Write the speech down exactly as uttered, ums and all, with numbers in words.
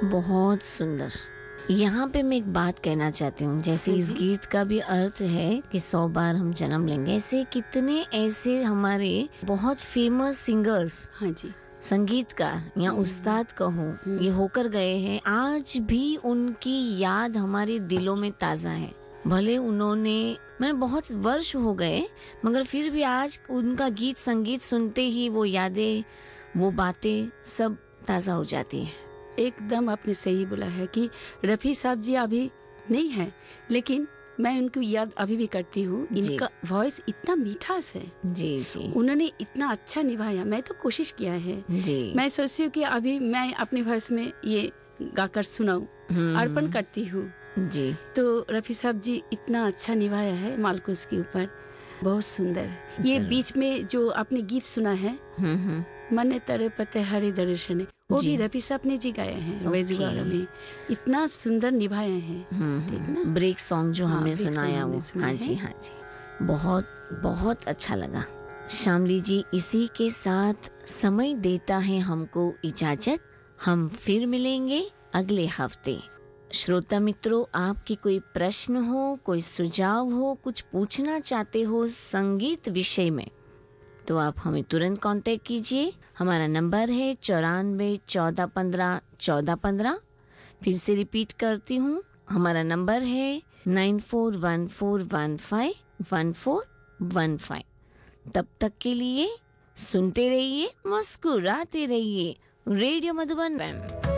बहुत सुंदर। यहाँ पे मैं एक बात कहना चाहती हूँ, जैसे इस गीत का भी अर्थ है कि सौ बार हम जन्म लेंगे, ऐसे कितने ऐसे हमारे बहुत फेमस सिंगर्स, हाँ जी, संगीतकार या उस्ताद कहो, ये होकर गए हैं, आज भी उनकी याद हमारे दिलों में ताजा है। भले उन्होंने मैंने बहुत वर्ष हो गए, मगर फिर भी आज उनका गीत संगीत सुनते ही वो यादें, वो बातें सब ताजा हो जाती है। एकदम आपने सही बोला है कि रफ़ी साहब जी अभी नहीं है, लेकिन मैं उनको याद अभी भी करती हूँ। इनका वॉइस इतना मीठास है जी जी, उन्होंने इतना अच्छा निभाया। मैं तो कोशिश किया है जी। मैं सोचती हूँ कि अभी मैं अपने वॉइस में ये गाकर सुनाऊं, अर्पण करती हूँ जी। तो रफ़ी साहब जी इतना अच्छा निभाया है मालकुस के ऊपर, बहुत सुंदर। ये बीच में जो आपने गीत सुना है मन तेरे पते हरि दर्शन, वो भी रफ़ी साहब ने जी गाए हैं वेजुवाड़ा में, इतना सुंदर निभाए हैं। ठीक ना, ब्रेक सॉन्ग जो हाँ, हमने सुनाया वो, हाँ जी हाँ जी, बहुत बहुत अच्छा लगा। शामली जी, इसी के साथ समय देता है हमको इजाजत, हम फिर मिलेंगे अगले हफ्ते। श्रोता मित्रों, आपके कोई प्रश्न हो, कोई सुझाव हो, कुछ पूछना चाहते हो संगीत विषय में, तो आप हमें तुरंत कांटेक्ट कीजिए। हमारा नंबर है चौरानवे चौदह पंद्रह चौदह पंद्रह। फिर से रिपीट करती हूँ, हमारा नंबर है nine four one four one five one four one five. तब तक के लिए सुनते रहिए, मुस्कुराते रहिए। रेडियो मधुबन।